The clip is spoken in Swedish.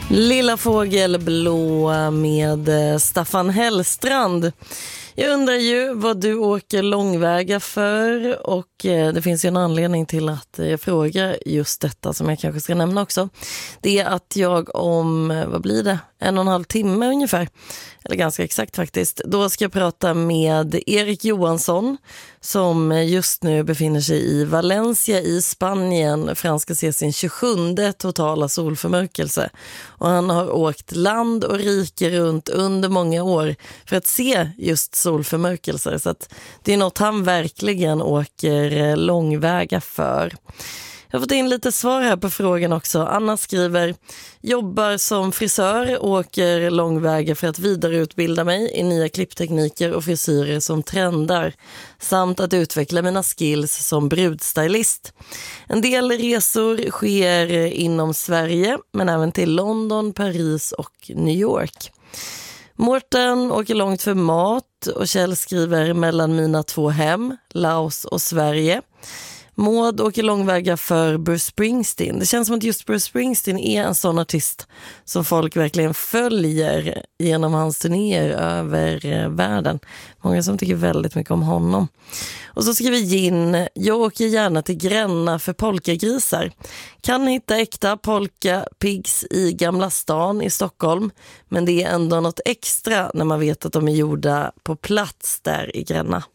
Lilla fågel blå med Staffan Hellstrand. Jag undrar ju vad du åker långväga för, och det finns ju en anledning till att jag frågar just detta som jag kanske ska nämna också. Det är att jag om, vad blir det, 1,5 timme ungefär, eller ganska exakt faktiskt, då ska jag prata med Erik Johansson som just nu befinner sig i Valencia i Spanien för han ska se sin 27:e totala solförmörkelse. Och han har åkt land och rike runt under många år för att se just solförmörkelser, så att det är något han verkligen åker långväga för. Jag har fått in lite svar här på frågan också. Anna skriver: jobbar som frisör, åker långväga för att vidareutbilda mig i nya klipptekniker och frisyrer som trendar, samt att utveckla mina skills som brudstylist. En del resor sker inom Sverige, men även till London, Paris och New York. Mårten åker långt för mat och Kjell skriver mellan mina 2 hem, Laos och Sverige. Maud åker långväga för Bruce Springsteen. Det känns som att just Bruce Springsteen är en sån artist som folk verkligen följer genom hans turnéer över världen. Många som tycker väldigt mycket om honom. Och så skriver Gin: jag åker gärna till Gränna för polkagrisar. Kan hitta äkta polka-pigs i Gamla stan i Stockholm, men det är ändå något extra när man vet att de är gjorda på plats där i Gränna.